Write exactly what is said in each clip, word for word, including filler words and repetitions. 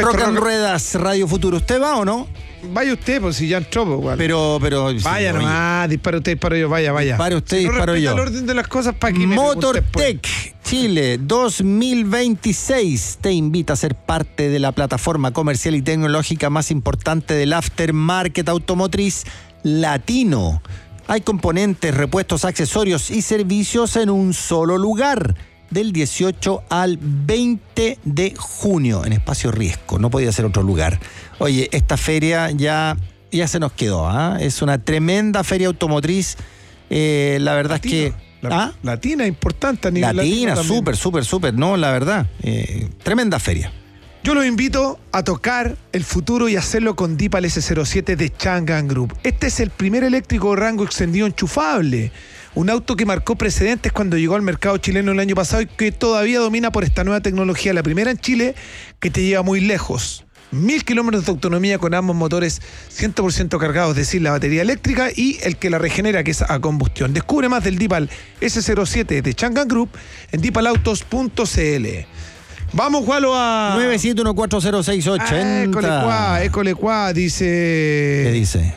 Rock and Ruedas, Radio Futuro. ¿Usted va o no? Vaya usted, pues si ya entró, pues, igual. Pero, pero. Vaya sí, nomás, dispara usted, disparo yo, vaya, vaya. Dispare usted, si no disparo yo. el orden de las cosas para que me Motortech Chile dos mil veintiséis te invita a ser parte de la plataforma comercial y tecnológica más importante del aftermarket automotriz latino. Hay componentes, repuestos, accesorios y servicios en un solo lugar. Del dieciocho al veinte de junio en Espacio Riesco. No podía ser otro lugar. Oye, esta feria ya, ya se nos quedó. ¿eh? Es una tremenda feria automotriz. Eh, la verdad Latino. es que... La, ¿ah? Latina, importante a nivel Latina, latino súper, súper, súper. No, la verdad. Eh, tremenda feria. Yo los invito a tocar el futuro y hacerlo con Deepal ese cero siete de Changan Group. Este es el primer eléctrico de rango extendido enchufable. Un auto que marcó precedentes cuando llegó al mercado chileno el año pasado y que todavía domina por esta nueva tecnología, la primera en Chile que te lleva muy lejos. Mil kilómetros de autonomía con ambos motores cien por ciento cargados, es decir, la batería eléctrica y el que la regenera, que es a combustión. Descubre más del Deepal ese cero siete de Changan Group en deepal autos punto c l. Vamos, Gualo, a... nueve siete uno cuatro cero seis ocho cero. École cuá, école cuá, dice... ¿Qué dice?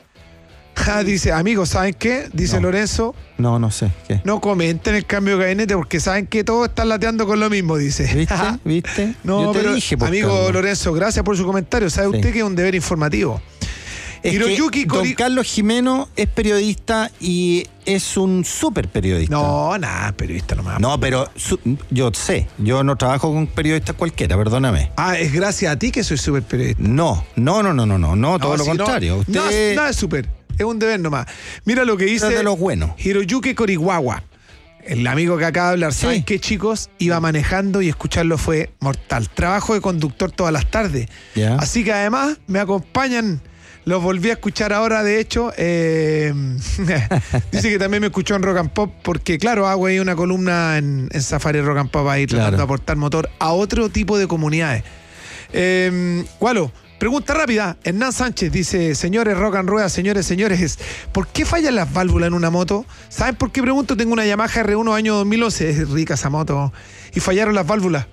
Ah, dice, amigos, ¿saben qué? Dice No. Lorenzo. No, no sé. ¿Qué? No comenten el cambio de gabinete porque saben que todos están lateando con lo mismo, dice. ¿Viste? ¿Viste? No, Yo te pero, dije, pues, amigo Carlos. Lorenzo, gracias por su comentario. Sabe Sí. usted que es un deber informativo. Es Hiroyuki que don Kori- Carlos Jimeno es periodista y es un súper periodista. No, nada, periodista nomás. No, pero su- yo sé, yo no trabajo con periodistas cualquiera, perdóname. Ah, es gracias a ti que soy súper periodista. No, no, no, no, no, no, no, todo No, lo si no- contrario. Usted No, nada es súper. Es un deber nomás. Mira lo que dice es de los buenos. Hiroyuki Koriwawa. El amigo que acaba de hablar. ¿Saben Sí. qué, chicos? Iba manejando y escucharlo fue mortal. Trabajo de conductor todas las tardes. Ya. Así que además me acompañan. Los volví a escuchar ahora, de hecho. Eh, dice que también me escuchó en Rock and Pop, porque claro, hago ahí una columna en, en Safari Rock and Pop ahí tratando Claro. de aportar motor a otro tipo de comunidades. Eh, Gualo, pregunta rápida. Hernán Sánchez dice, señores Rock and Rueda, señores, señores, ¿por qué fallan las válvulas en una moto? ¿Saben por qué pregunto? Tengo una Yamaha R uno año dos mil once, es rica esa moto, y fallaron las válvulas.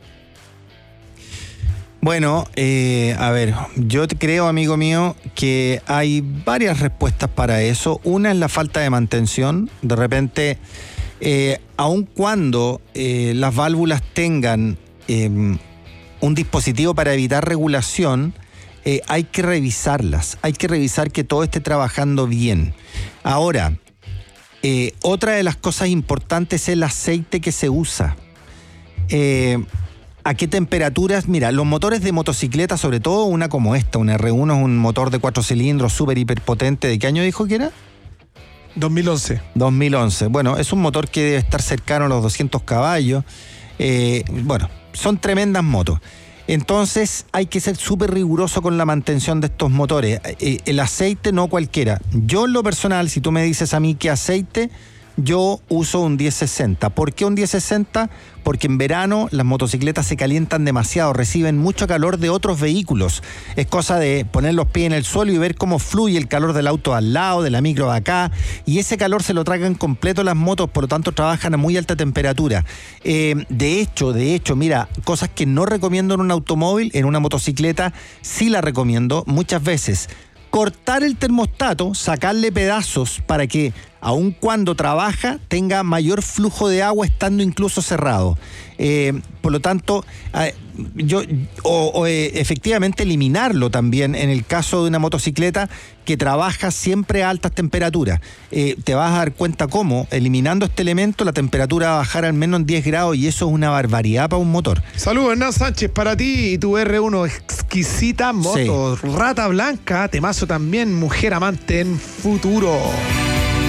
Bueno, eh, a ver, yo te creo, amigo mío, que hay varias respuestas para eso. Una es la falta de mantención. De repente, eh, aun cuando eh, las válvulas tengan eh, un dispositivo para evitar regulación, eh, hay que revisarlas. Hay que revisar que todo esté trabajando bien. Ahora, eh, otra de las cosas importantes es el aceite que se usa. Eh, ¿A qué temperaturas? Mira, los motores de motocicleta, sobre todo una como esta, una R uno, es un motor de cuatro cilindros súper hiperpotente. ¿De qué año dijo que era? dos mil once. dos mil once. Bueno, es un motor que debe estar cercano a los doscientos caballos. Eh, bueno, son tremendas motos. Entonces hay que ser súper riguroso con la mantención de estos motores. Eh, el aceite no cualquiera. Yo en lo personal, si tú me dices a mí qué aceite, yo uso un diez sesenta. ¿Por qué un diez sesenta? Porque en verano las motocicletas se calientan demasiado, reciben mucho calor de otros vehículos. Es cosa de poner los pies en el suelo y ver cómo fluye el calor del auto al lado, de la micro de acá, y ese calor se lo tragan completo las motos, por lo tanto trabajan a muy alta temperatura. Eh, de hecho, de hecho, mira, cosas que no recomiendo en un automóvil, en una motocicleta sí la recomiendo muchas veces. Cortar el termostato, sacarle pedazos para que, aun cuando trabaja, tenga mayor flujo de agua estando incluso cerrado. Eh, por lo tanto, eh, yo o, o eh, efectivamente eliminarlo también en el caso de una motocicleta que trabaja siempre a altas temperaturas. Eh, te vas a dar cuenta cómo, eliminando este elemento, la temperatura va a bajar al menos en diez grados y eso es una barbaridad para un motor. Saludos, Hernán Sánchez, para ti y tu R uno, exquisita moto. Sí. Rata blanca, temazo también, mujer amante en futuro.